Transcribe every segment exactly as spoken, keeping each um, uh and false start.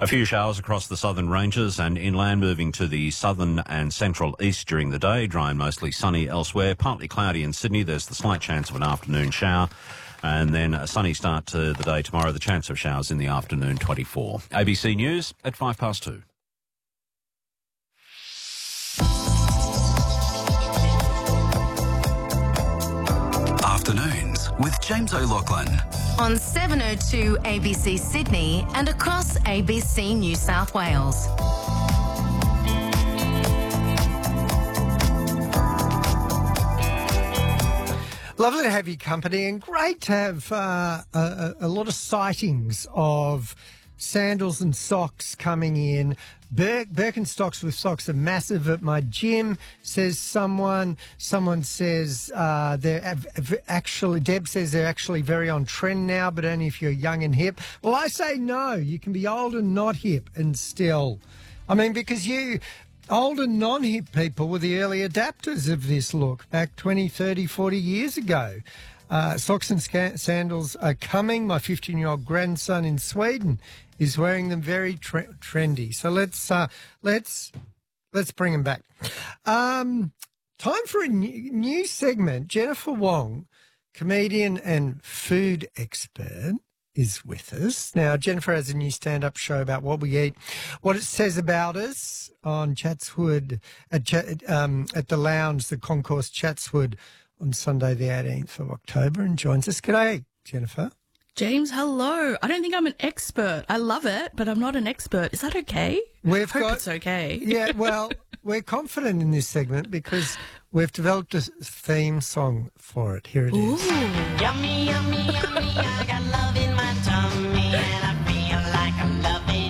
A few showers across the southern ranges and inland, moving to the southern and central east during the day. Dry and mostly sunny elsewhere. Partly cloudy in Sydney. There's the slight chance of an afternoon shower. And then a sunny start to the day tomorrow. The chance of showers in the afternoon, twenty-four. A B C News at five past two. Afternoons with James O'Loughlin. On seven oh two A B C Sydney and across A B C New South Wales. Lovely to have your company, and great to have uh, a, a lot of sightings of sandals and socks coming in. Bir- Birkenstocks with socks are massive at my gym, says someone. Someone says uh, they're av- actually, Deb says they're actually very on trend now, but only if you're young and hip. Well, I say no. You can be old and not hip and still. I mean, because you... Old and non-hip people were the early adapters of this look back twenty, thirty, forty years ago. Uh, socks and sca- sandals are coming. My fifteen-year-old grandson in Sweden is wearing them, very tre- trendy. So let's uh, let's let's bring them back. Um, time for a new, new segment. Jennifer Wong, comedian and food expert, is with us. Now, Jennifer has a new stand-up show about what we eat, what it says about us on Chatswood, at, Ch- um, at the Lounge, the Concourse Chatswood, on Sunday the eighteenth of October, and joins us. G'day, Jennifer. James, hello. I don't think I'm an expert. I love it, but I'm not an expert. Is that okay? We've I hope got, it's okay. Yeah, well, we're confident in this segment because we've developed a theme song for it. Here it Ooh. is. Yummy, yummy, yummy, I got love in my tummy and I feel like I'm loving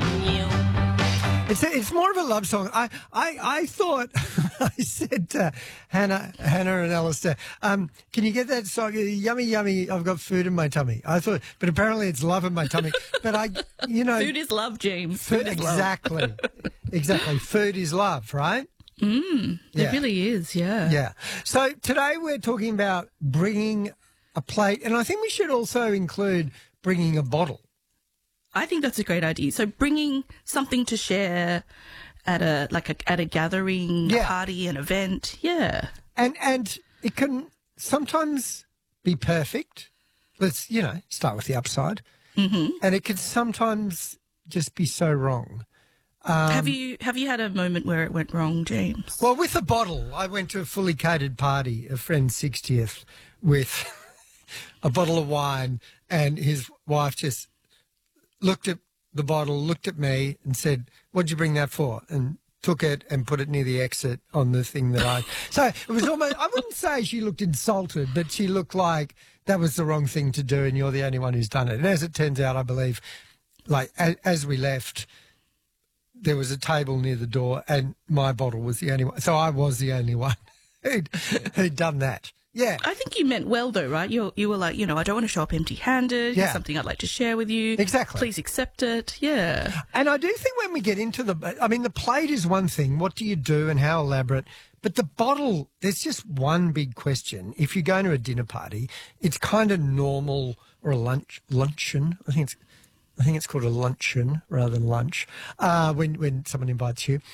you. It's, a, it's more of a love song. I, I, I thought, I said to Hannah, Hannah and Alistair, um, can you get that song, yummy, yummy, I've got food in my tummy. I thought, but apparently it's love in my tummy. But I, you know. Food is love, James. Food, Food is exactly. love. Exactly. Food is love, right? Mm, Yeah. It really is, yeah. Yeah. So today we're talking about bringing a plate, and I think we should also include bringing a bottle. I think that's a great idea. So bringing something to share at a like a, at a gathering, Yeah. a party, an event, yeah. And and it can sometimes be perfect. Let's, you know, start with the upside. Mm-hmm. And it can sometimes just be so wrong. Um, have you have you had a moment where it went wrong, James? Well, with a bottle, I went to a fully catered party, a friend's sixtieth, with a bottle of wine, and his wife just looked at the bottle, looked at me and said, "What'd you bring that for?" And took it and put it near the exit on the thing that I... So it was almost... I wouldn't say she looked insulted, but she looked like that was the wrong thing to do and you're the only one who's done it. And as it turns out, I believe, like, as, as we left, there was a table near the door and my bottle was the only one. So I was the only one who'd, who'd done that. Yeah. I think you meant well, though, right? You you were like, you know, I don't want to show up empty-handed. Yeah. Here's something I'd like to share with you. Exactly. Please accept it. Yeah. And I do think when we get into the, I mean, the plate is one thing. What do you do and how elaborate? But the bottle, there's just one big question. If you're going to a dinner party, it's kind of normal, or a lunch luncheon. I think it's, I think it's called a luncheon rather than lunch. Uh, when when someone invites you,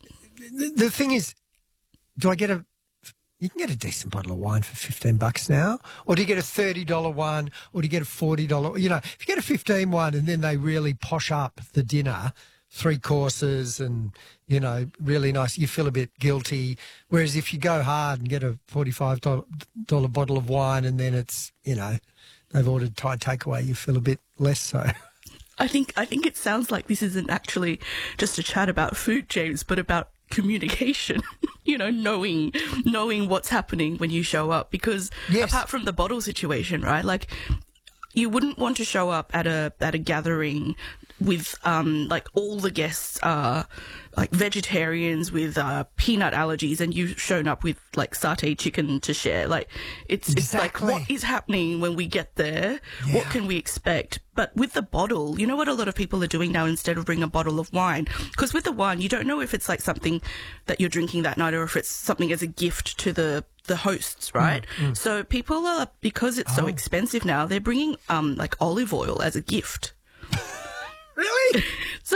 the, the thing is, do I get a? You can get a decent bottle of wine for fifteen bucks now, or do you get a thirty dollar one, or do you get a forty dollar? You know, if you get a fifteen one and then they really posh up the dinner, three courses and, you know, really nice, you feel a bit guilty. Whereas if you go hard and get a forty-five dollar bottle of wine and then it's, you know, they've ordered Thai takeaway, you feel a bit less so. I think I think it sounds like this isn't actually just a chat about food, James, but about communication. You know, knowing knowing what's happening when you show up. Because Yes. apart from the bottle situation, right? Like, you wouldn't want to show up at a at a gathering with um like all the guests are like vegetarians with uh peanut allergies and you've shown up with like satay chicken to share. Like it's Exactly. it's like, what is happening when we get there? What Yeah. can we expect? But with the bottle, you know what a lot of people are doing now instead of bringing a bottle of wine? Because with the wine, you don't know if it's like something that you're drinking that night or if it's something as a gift to the the hosts, right? So people are, because it's so Oh. expensive now, they're bringing um like olive oil as a gift. Really? So